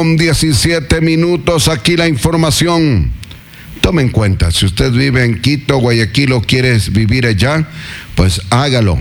17 minutos, aquí la información. Tome en cuenta, si usted vive en Quito, Guayaquil o quiere vivir allá, pues hágalo.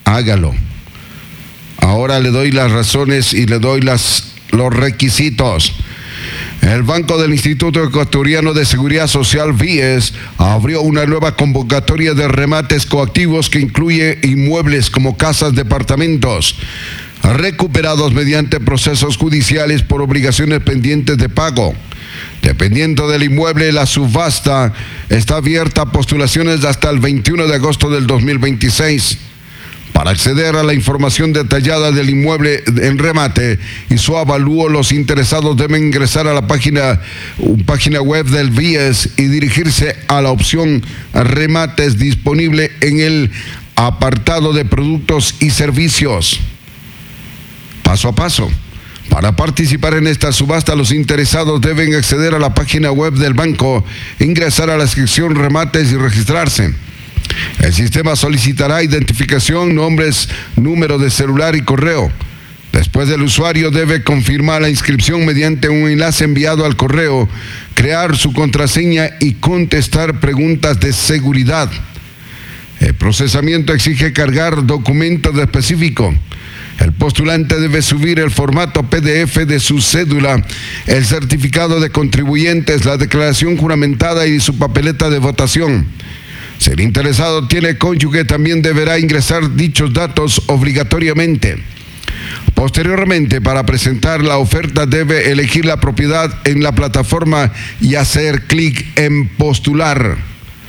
Ahora le doy las razones y le doy los requisitos. El Banco del Instituto Ecuatoriano de Seguridad Social, BIES, abrió una nueva convocatoria de remates coactivos que incluye inmuebles como casas, departamentos, recuperados mediante procesos judiciales por obligaciones pendientes de pago. Dependiendo del inmueble, la subasta está abierta a postulaciones hasta el 21 de agosto del 2026. Para acceder a la información detallada del inmueble en remate y su avalúo, los interesados deben ingresar a la página web del BIES y dirigirse a la opción remates disponible en el apartado de productos y servicios. Paso a paso. Para participar en esta subasta, los interesados deben acceder a la página web del banco, ingresar a la sección remates y registrarse. El sistema solicitará identificación, nombres, número de celular y correo. Después, el usuario debe confirmar la inscripción mediante un enlace enviado al correo, crear su contraseña y contestar preguntas de seguridad. El procesamiento exige cargar documentos específicos. El postulante debe subir el formato PDF de su cédula, el certificado de contribuyentes, la declaración juramentada y su papeleta de votación. Si el interesado tiene cónyuge, también deberá ingresar dichos datos obligatoriamente. Posteriormente, para presentar la oferta, debe elegir la propiedad en la plataforma y hacer clic en postular.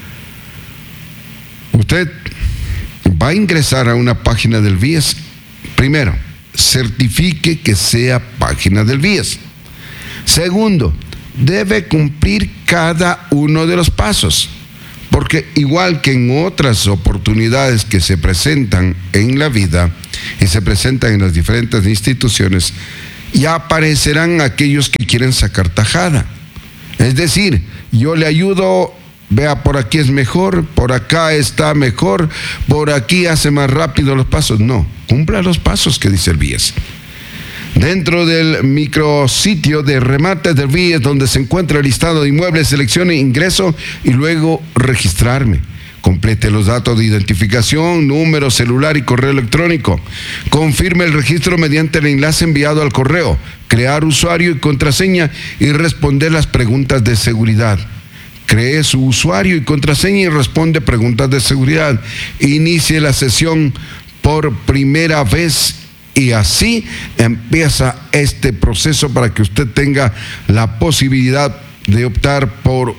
Usted va a ingresar a una página del BIES. Primero, certifique que sea página del BIES. Segundo, debe cumplir cada uno de los pasos, porque igual que en otras oportunidades que se presentan en la vida y se presentan en las diferentes instituciones, ya aparecerán aquellos que quieren sacar tajada. Es decir, yo le ayudo, vea, por aquí es mejor, por acá está mejor, por aquí hace más rápido los pasos. No, cumpla los pasos que dice el BIES. Dentro del micrositio de remates del BIES, donde se encuentra el listado de inmuebles, seleccione ingreso y luego registrarme. Complete los datos de identificación, número, celular y correo electrónico. Confirme el registro mediante el enlace enviado al correo. Crear usuario y contraseña y responder las preguntas de seguridad. Cree su usuario y contraseña y responde preguntas de seguridad. Inicie la sesión por primera vez y así empieza este proceso para que usted tenga la posibilidad de optar por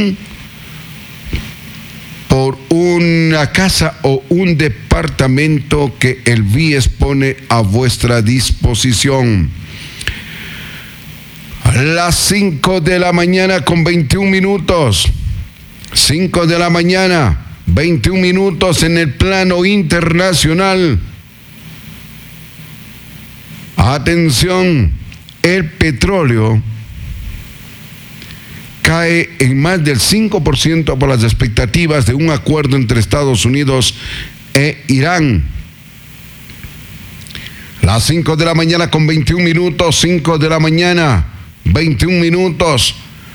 una casa o un departamento que el BIES pone a vuestra disposición. A las 5 de la mañana con 21 minutos. 5 de la mañana, 21 minutos en el plano internacional. Atención, el petróleo cae en más del 5% por las expectativas de un acuerdo entre Estados Unidos e Irán. Las 5 de la mañana con 21 minutos, 5 de la mañana, 21 minutos.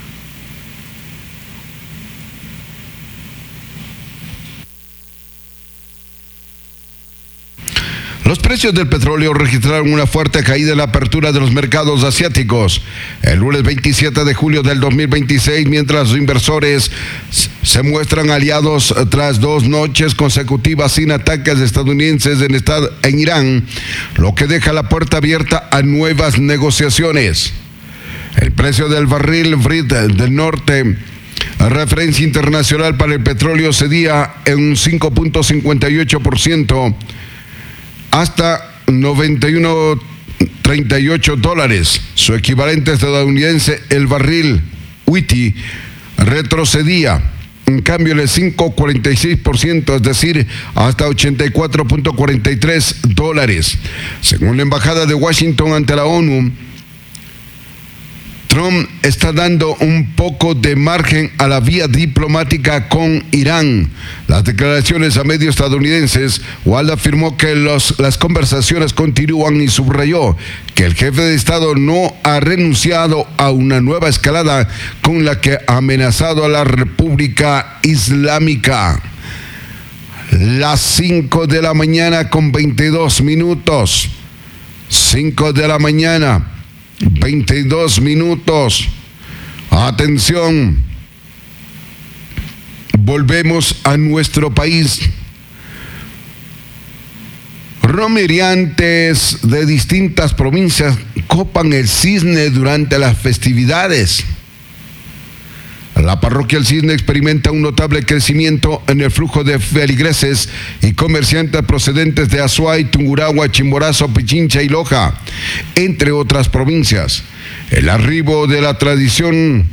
Los precios del petróleo registraron una fuerte caída en la apertura de los mercados asiáticos el lunes 27 de julio del 2026, mientras los inversores se muestran aliados tras 2 noches consecutivas sin ataques estadounidenses en Irán, lo que deja la puerta abierta a nuevas negociaciones. El precio del barril Brent del norte, referencia internacional para el petróleo, cedía en un 5.58% hasta $91.38. Su equivalente estadounidense, el barril WTI, retrocedía en cambio el 5.46%, es decir, hasta $84.43. Según la Embajada de Washington ante la ONU, Trump está dando un poco de margen a la vía diplomática con Irán. Las declaraciones a medios estadounidenses, Walda afirmó que las conversaciones continúan y subrayó que el jefe de Estado no ha renunciado a una nueva escalada con la que ha amenazado a la República Islámica. Las 5 de la mañana con 22 minutos. 5 de la mañana. 22 minutos. Atención. Volvemos a nuestro país. Romeriantes de distintas provincias copan el Cisne durante las festividades. La parroquia El Cisne experimenta un notable crecimiento en el flujo de feligreses y comerciantes procedentes de Azuay, Tungurahua, Chimborazo, Pichincha y Loja, entre otras provincias. El arribo de la tradicional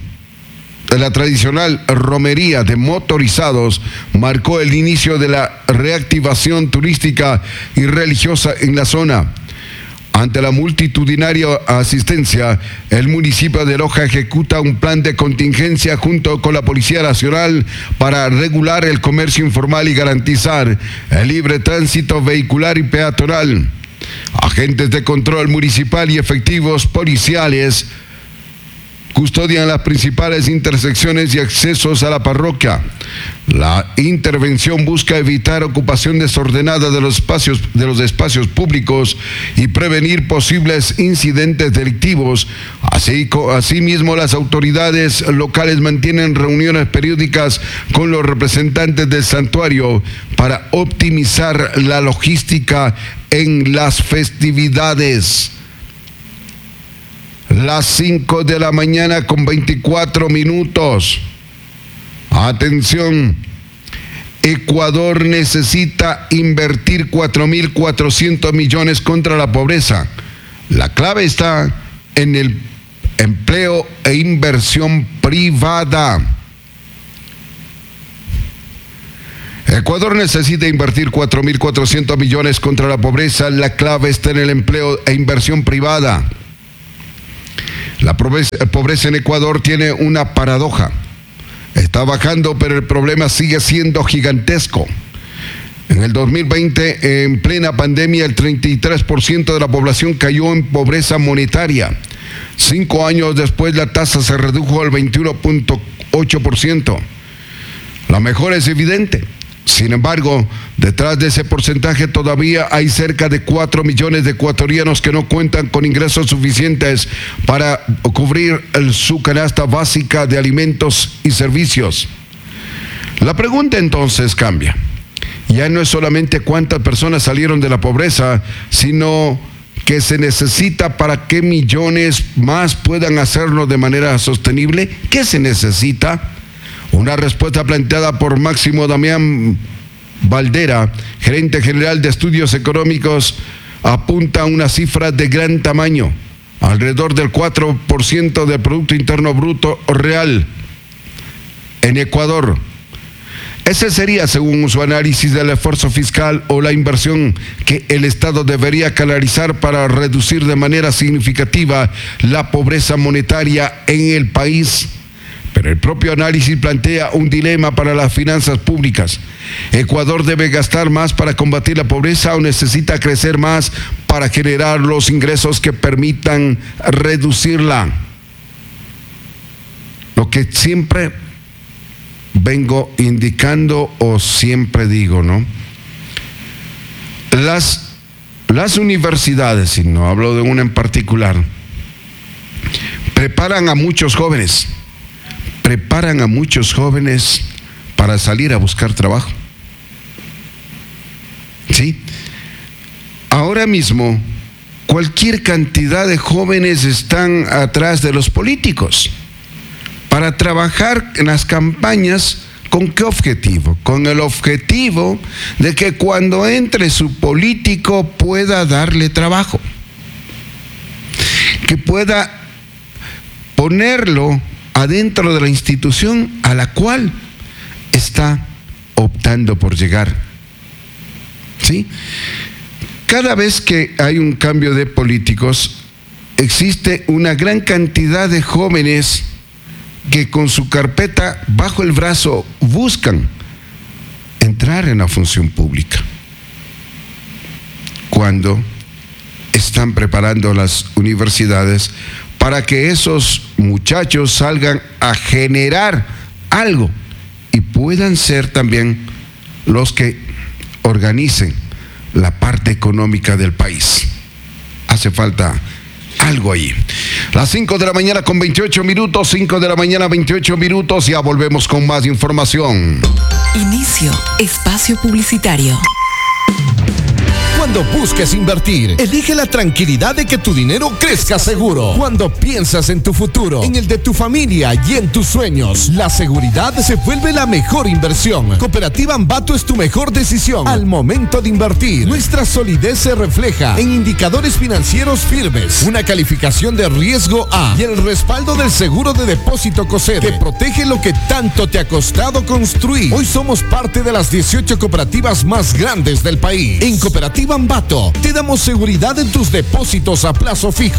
romería de motorizados marcó el inicio de la reactivación turística y religiosa en la zona. Ante la multitudinaria asistencia, el municipio de Loja ejecuta un plan de contingencia junto con la Policía Nacional para regular el comercio informal y garantizar el libre tránsito vehicular y peatonal. Agentes de control municipal y efectivos policiales custodian las principales intersecciones y accesos a la parroquia. La intervención busca evitar ocupación desordenada de los espacios públicos y prevenir posibles incidentes delictivos. Asimismo, las autoridades locales mantienen reuniones periódicas con los representantes del santuario para optimizar la logística en las festividades. Las 5 de la mañana con 24 minutos. Atención. Ecuador necesita invertir 4.400 millones contra la pobreza. La clave está en el empleo e inversión privada. Ecuador necesita invertir 4.400 millones contra la pobreza. La clave está en el empleo e inversión privada. La pobreza en Ecuador tiene una paradoja. Está bajando, pero el problema sigue siendo gigantesco. En el 2020, en plena pandemia, el 33% de la población cayó en pobreza monetaria. 5 años después, la tasa se redujo al 21.8%. La mejora es evidente. Sin embargo, detrás de ese porcentaje todavía hay cerca de 4 millones de ecuatorianos que no cuentan con ingresos suficientes para cubrir su canasta básica de alimentos y servicios. La pregunta entonces cambia. Ya no es solamente cuántas personas salieron de la pobreza, sino qué se necesita para que millones más puedan hacerlo de manera sostenible. ¿Qué se necesita? Una respuesta planteada por Máximo Damián Valdera, gerente general de estudios económicos, apunta a una cifra de gran tamaño, alrededor del 4% del Producto Interno Bruto real en Ecuador. Ese sería, según su análisis, del esfuerzo fiscal o la inversión que el Estado debería canalizar para reducir de manera significativa la pobreza monetaria en el país. Pero el propio análisis plantea un dilema para las finanzas públicas. ¿Ecuador debe gastar más para combatir la pobreza o necesita crecer más para generar los ingresos que permitan reducirla? Lo que siempre vengo indicando o siempre digo, ¿no? Las universidades, y no hablo de una en particular, preparan a muchos jóvenes para salir a buscar trabajo. ¿Sí? Ahora mismo, cualquier cantidad de jóvenes están atrás de los políticos para trabajar en las campañas. ¿Con qué objetivo? Con el objetivo de que cuando entre su político pueda darle trabajo, que pueda ponerlo adentro de la institución a la cual está optando por llegar. ¿Sí? Cada vez que hay un cambio de políticos, existe una gran cantidad de jóvenes que con su carpeta bajo el brazo buscan entrar en la función pública, cuando están preparando las universidades para que esos muchachos salgan a generar algo y puedan ser también los que organicen la parte económica del país. Hace falta algo ahí. Las 5 de la mañana con 28 minutos, 5 de la mañana 28 minutos, ya volvemos con más información. Inicio espacio publicitario. Cuando busques invertir, elige la tranquilidad de que tu dinero crezca seguro. Cuando piensas en tu futuro, en el de tu familia y en tus sueños, la seguridad se vuelve la mejor inversión. Cooperativa Ambato es tu mejor decisión al momento de invertir. Nuestra solidez se refleja en indicadores financieros firmes, una calificación de riesgo A y el respaldo del seguro de depósito COSEDE, que protege lo que tanto te ha costado construir. Hoy somos parte de las 18 cooperativas más grandes del país. En Cooperativa Ambato te damos seguridad en tus depósitos a plazo fijo.